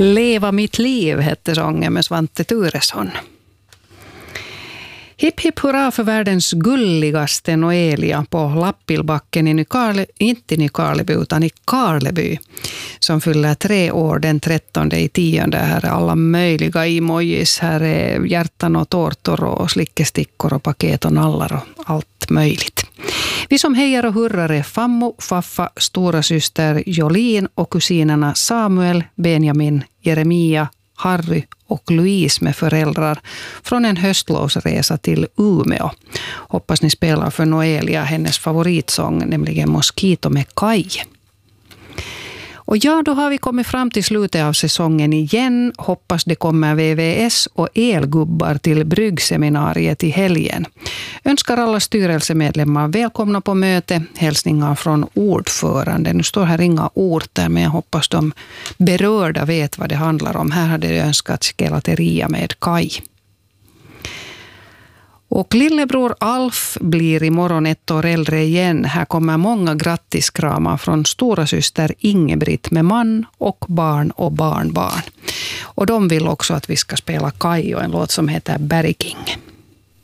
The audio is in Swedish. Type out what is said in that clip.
Leva mitt liv hette sången med Svante Turesson. Hipp hipp hurra för världens gulligaste Noelia på Lappilbacken inte i Nykarleby utan i Karleby, som fyller 3 år den 13/10. Här är alla möjliga emojis. Här är hjärtan och tårtor och slickestickor och paket och nallar och allt möjligt. Vi som hejar och hurrar är Fammo, Faffa, stora syster Jolin och kusinerna Samuel, Benjamin, Jeremia, Harry och Louise med föräldrar från en höstlovsresa till Umeå. Hoppas ni spelar för Noelia hennes favoritsång, nämligen Mosquito med Kaj. Och ja, då har vi kommit fram till slutet av säsongen igen. Hoppas det kommer VVS och elgubbar till Bryggseminariet i helgen. Önskar alla styrelsemedlemmar välkomna på möte. Hälsningar från ordförande. Nu står här inga orter, men jag hoppas de berörda vet vad det handlar om. Här hade det önskats gelateria med Kaj. Och lillebror Alf blir imorgon 1 år äldre igen. Här kommer många grattiskramar från stora syster Ingebritt med man och barnbarn. Och de vill också att vi ska spela Kaj och en låt som heter Bergking.